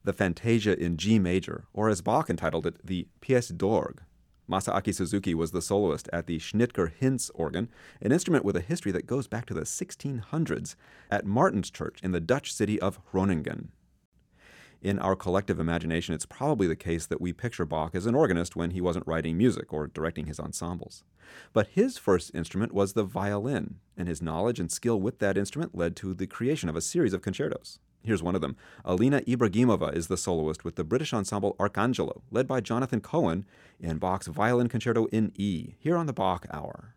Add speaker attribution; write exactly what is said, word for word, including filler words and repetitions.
Speaker 1: the Fantasia in G major, or as Bach entitled it, the Pièce d'Orgue. Masaaki Suzuki was the soloist at the Schnitger-Hinz organ, an instrument with a history that goes back to the sixteen hundreds, at Martinschurch in the Dutch city of Groningen. In our collective imagination, it's probably the case that we picture Bach as an organist when he wasn't writing music or directing his ensembles. But his first instrument was the violin, and his knowledge and skill with that instrument led to the creation of a series of concertos. Here's one of them. Alina Ibragimova is the soloist with the British ensemble Arcangelo, led by Jonathan Cohen, in Bach's Violin Concerto in E, here on the Bach Hour.